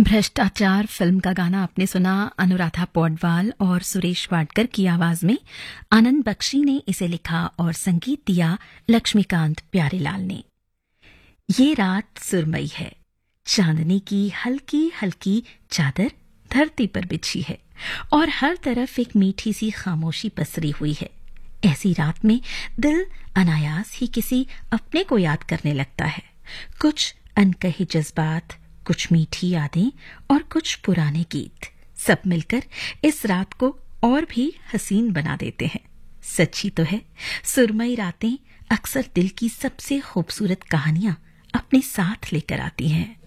भ्रष्टाचार फिल्म का गाना आपने सुना अनुराधा पौडवाल और सुरेश वाडकर की आवाज में। आनंद बख्शी ने इसे लिखा और संगीत दिया लक्ष्मीकांत प्यारेलाल ने। ये रात सुरमई है, चांदनी की हल्की हल्की चादर धरती पर बिछी है और हर तरफ एक मीठी सी खामोशी पसरी हुई है। ऐसी रात में दिल अनायास ही किसी अपने को याद करने लगता है। कुछ अनकहे जज्बात, कुछ मीठी यादें और कुछ पुराने गीत, सब मिलकर इस रात को और भी हसीन बना देते हैं। सच्ची तो है, सुरमई रातें अक्सर दिल की सबसे खूबसूरत कहानियां अपने साथ लेकर आती हैं।